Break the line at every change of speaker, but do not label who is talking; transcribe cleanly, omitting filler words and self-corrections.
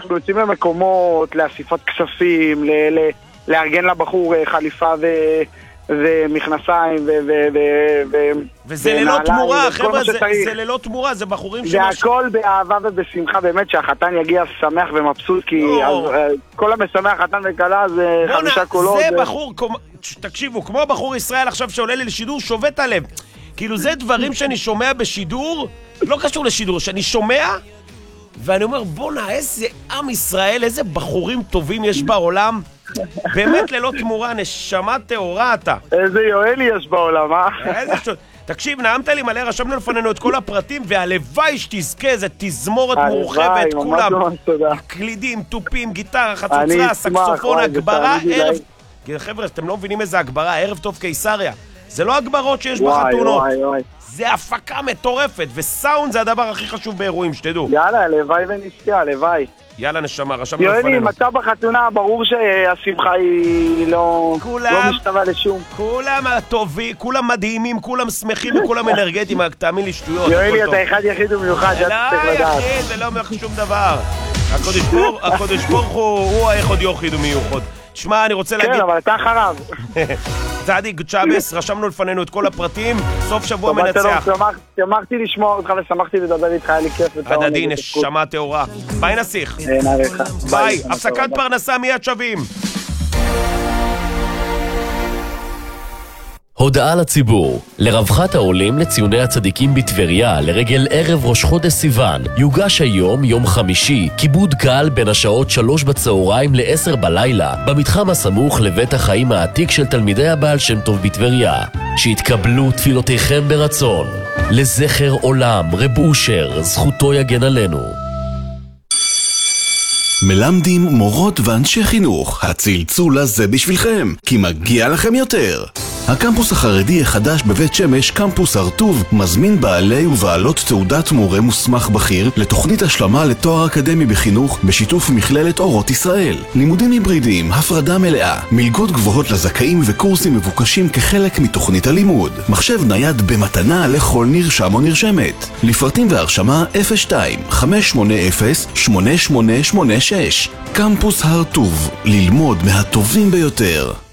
אנחנו יוצאים למקומות, לאסיפת כספים, לארגן לבחור חליפה ומכנסיים
וזה ללא תמורה, חבר'ה, זה ללא תמורה, זה בחורים
זה הכל באהבה ובשמחה, באמת שהחתן יגיע שמח ומבסוט, כי כל המשמח חתן וכלה זה 5 קולות.
זה בחור, תקשיבו, כמו בחור ישראל עכשיו שעולה לי לשידור, שובת הלב. כאילו זה דברים שאני שומע בשידור, לא קשור לשידור, שאני שומע ואני אומר, בונה, איזה עם ישראל, איזה בחורים טובים יש בעולם. באמת ללא תמורה, נשמה תאורה אתה.
איזה יואלי יש בעולם,
איזה שוט. תקשיב, נעמת לי מלא, רשמנו לפנינו את כל הפרטים, והלוואי שתזכה, איזה תזמורת מורחבת, כולם. קלידים, טופים, גיטרה, חצוצרה, סקסופון, הגברה, ערב... חבר'ה, אתם לא מבינים איזה הגברה, ערב טוב קיסריה. זה לא הגברות שיש בחתונות. זה הפקה מטורפת, וסאונד זה הדבר הכי חשוב באירועים, שתדעו.
יאללה, לוואי ונזכה, לוואי.
יאללה נשמה, רשמנו לפנינו.
יואלי, מצא בחתונה, ברור שהשמחה היא לא משתווה לשום.
כולם טובים, כולם מדהימים, כולם שמחים וכולם אנרגטיים, תאמין לי שטויות.
יואלי, אתה אחד יחיד ומיוחד, אתה צריך לדעת.
לא יחיד ולא אומר שום דבר. הקודש ברוך הוא היחוד יוחיד ומיוחד. תשמע, אני רוצה להגיד...
כן, אבל אתה אחריו.
צדיק צ'אבס, רשמנו לפנינו את כל הפרטים, סוף שבוע מנצח.
שמחתי לשמוע אותך ושמחתי לדבר איתך, היה לי כיף.
הדדי, נשמה תאורה. ביי נסיך. ביי, הפסקת פרנסה מיד שווים.
הודעה לציבור. לרווחת העולים לציוני הצדיקים בטבריה לרגל ערב ראש חודש סיוון יוגש היום, יום חמישי, כיבוד קהל בין השעות 3 בצהריים ל-10 בלילה במתחם הסמוך לבית החיים העתיק של תלמידי הבעל שם טוב בטבריה. שיתקבלו תפילותיכם ברצון. לזכר עולם רב אושר, זכותו יגן עלינו.
מלמדים, מורות ואנשי חינוך, הצלצול הזה בשבילכם, כי מגיע לכם יותר. הקמפוס החרדי החדש בבית שמש, קמפוס הרטוב, מזמין בעלי ובעלות תעודת מורה מוסמך בכיר לתוכנית השלמה לתואר אקדמי בחינוך בשיתוף מכללת אורות ישראל. לימודים היברידיים, הפרדה מלאה, מלגות גבוהות לזכאים וקורסים מבוקשים כחלק מתוכנית הלימוד. מחשב נייד במתנה לכל נרשם או נרשמת. לפרטים והרשמה 02-580-8886. קמפוס הרטוב, ללמוד מהטובים ביותר.